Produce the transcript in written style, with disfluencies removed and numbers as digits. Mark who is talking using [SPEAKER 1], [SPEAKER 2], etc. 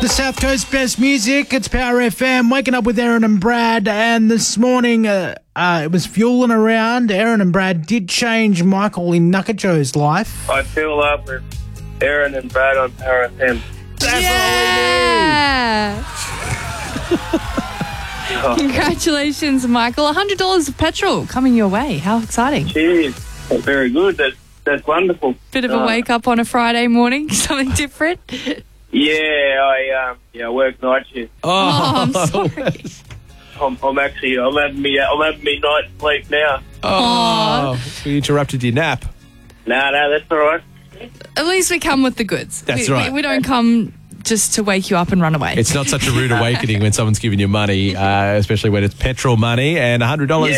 [SPEAKER 1] The South Coast best music. It's Power FM. Waking up with Aaron and Brad. And this morning, it was fueling around. Aaron and Brad did change Michael in Nakajo's life.
[SPEAKER 2] I fuel up with Aaron and Brad on Power FM.
[SPEAKER 3] Yeah. Congratulations, Michael. $100 of petrol coming your way. How exciting.
[SPEAKER 2] Cheers. Very good. That's wonderful.
[SPEAKER 3] Bit of a wake up on a Friday morning. Something different.
[SPEAKER 2] Yeah, I work night shift.
[SPEAKER 3] Oh, I'm sorry.
[SPEAKER 2] I'm having me night sleep now.
[SPEAKER 4] Oh, we interrupted your nap.
[SPEAKER 2] No, that's all right.
[SPEAKER 3] At least we come with the goods.
[SPEAKER 4] That's right.
[SPEAKER 3] We don't come just to wake you up and run away.
[SPEAKER 4] It's not such a rude awakening when someone's giving you money, especially when it's petrol money and $100